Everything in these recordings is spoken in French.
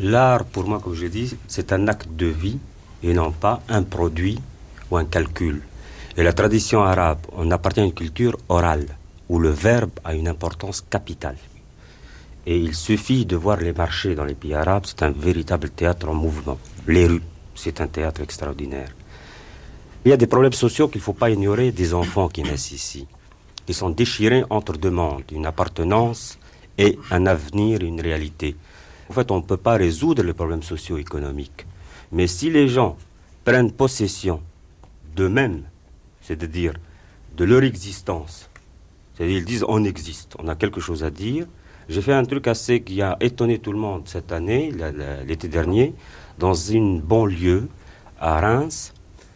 L'art, pour moi, comme je dis, c'est un acte de vie et non pas un produit ou un calcul. Et la tradition arabe, on appartient à une culture orale, où le verbe a une importance capitale. Et il suffit de voir les marchés dans les pays arabes, c'est un véritable théâtre en mouvement. Les rues, c'est un théâtre extraordinaire. Il y a des problèmes sociaux qu'il ne faut pas ignorer des enfants qui naissent ici. Ils sont déchirés entre deux mondes, une appartenance et un avenir, une réalité. En fait, on ne peut pas résoudre les problèmes socio-économiques. Mais si les gens prennent possession d'eux-mêmes, c'est-à-dire de leur existence, c'est-à-dire ils disent on existe, on a quelque chose à dire. J'ai fait un truc assez qui a étonné tout le monde cette année, l'été dernier, dans une banlieue à Reims.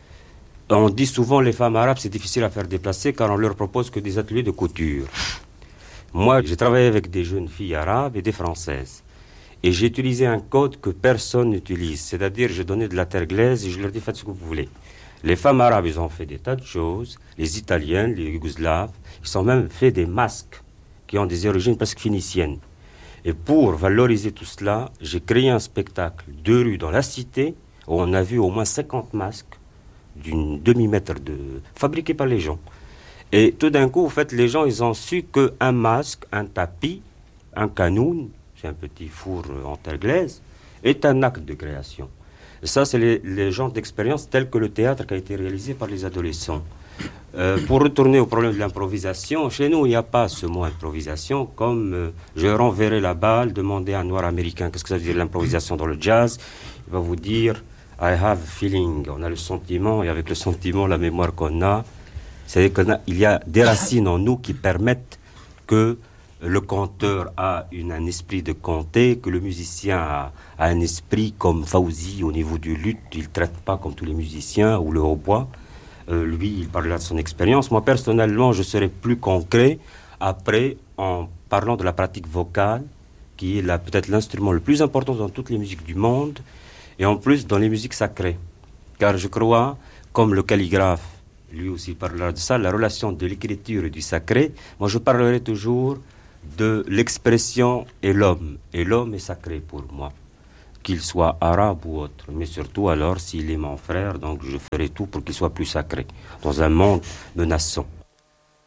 On dit souvent les femmes arabes c'est difficile à faire déplacer car on leur propose que des ateliers de couture. Moi, j'ai travaillé avec des jeunes filles arabes et des françaises. Et j'ai utilisé un code que personne n'utilise. C'est-à-dire, j'ai donné de la terre glaise et je leur dis faites ce que vous voulez. Les femmes arabes, ils ont fait des tas de choses. Les Italiennes, les Yougoslaves, ils ont même fait des masques qui ont des origines presque phéniciennes. Et pour valoriser tout cela, j'ai créé un spectacle de rue dans la cité où on a vu au moins 50 masques d'une demi-mètre fabriqués par les gens. Et tout d'un coup, en fait, les gens, ils ont su qu'un masque, un tapis, un canoun, c'est un petit four en terre glaise, est un acte de création. Et ça, c'est les genres d'expériences telles que le théâtre qui a été réalisé par les adolescents. Pour retourner au problème de l'improvisation, chez nous, il n'y a pas ce mot improvisation, comme je renverrai la balle, demandez à un noir américain qu'est-ce que ça veut dire l'improvisation dans le jazz. Il va vous dire I have a feeling. On a le sentiment, et avec le sentiment, la mémoire qu'on a, c'est-à-dire qu'il y a des racines en nous qui permettent que le conteur a un esprit de conter, que le musicien a un esprit comme Fawzi au niveau du luth, il ne traite pas comme tous les musiciens, ou le hautbois. Lui, il parlera de son expérience. Moi, personnellement, je serai plus concret après en parlant de la pratique vocale, qui est peut-être l'instrument le plus important dans toutes les musiques du monde, et en plus dans les musiques sacrées. Car je crois, comme le calligraphe, lui aussi parlera de ça, la relation de l'écriture et du sacré, moi je parlerai toujours de l'expression et l'homme. Et l'homme est sacré pour moi, qu'il soit arabe ou autre. Mais surtout alors, s'il est mon frère, donc je ferai tout pour qu'il soit plus sacré, dans un monde menaçant.